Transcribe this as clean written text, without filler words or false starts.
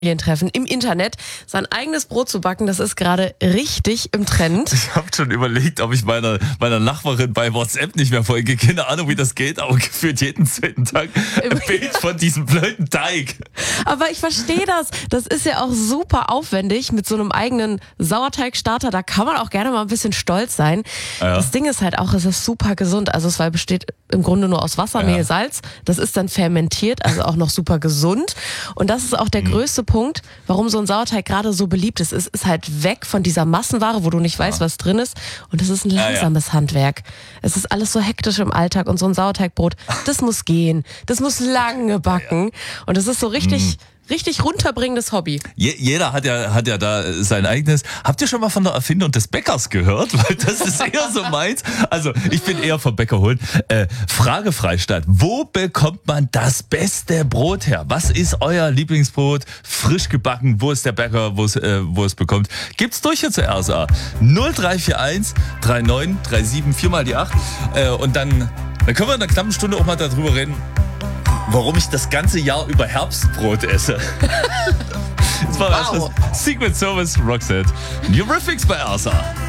Treffen im Internet. Sein eigenes Brot zu backen, das ist gerade richtig im Trend. Ich habe schon überlegt, ob ich meiner Nachbarin bei WhatsApp nicht mehr folge. Keine Ahnung, wie das geht, aber gefühlt jeden zweiten Tag ein Bild von diesem blöden Teig. Aber ich verstehe das. Das ist ja auch super aufwendig mit so einem eigenen Sauerteigstarter. Da kann man auch gerne mal ein bisschen stolz sein. Ja. Das Ding ist halt auch, es ist super gesund. Also es besteht im Grunde nur aus Wasser, Mehl, Salz. Das ist dann fermentiert, also auch noch super gesund. Und das ist auch der größte Punkt, warum so ein Sauerteig gerade so beliebt ist. Es ist halt weg von dieser Massenware, wo du nicht weißt, was drin ist. Und es ist ein langsames Handwerk. Es ist alles so hektisch im Alltag. Und so ein Sauerteigbrot, das muss gehen. Das muss lange backen. Und es ist so richtig runterbringendes Hobby. Jeder hat ja da sein eigenes. Habt ihr schon mal von der Erfindung des Bäckers gehört? Weil das ist eher so meins. Also ich bin eher vom Bäcker holen. Frage Freistadt. Wo bekommt man das beste Brot her? Was ist euer Lieblingsbrot? Frisch gebacken. Wo ist der Bäcker, wo es bekommt? Gibt's durch hier zur RSA. 0341 39 37 4 mal die 8. Und dann können wir in einer knappen Stunde auch mal darüber reden, warum ich das ganze Jahr über Herbstbrot esse. Das war Secret Service Roxette. Eurythmics bei RSA.